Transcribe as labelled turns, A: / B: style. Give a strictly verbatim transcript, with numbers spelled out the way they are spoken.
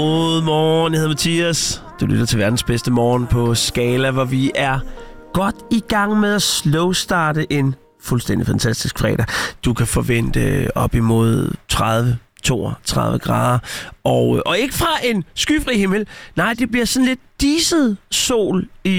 A: Godmorgen, jeg hedder Mathias. Du lytter til verdens bedste morgen på Skala, hvor vi er godt i gang med at slow-starte en fuldstændig fantastisk fredag. Du kan forvente op imod tredive toogtredive grader, og, og ikke fra en skyfri himmel. Nej, det bliver sådan lidt diset sol i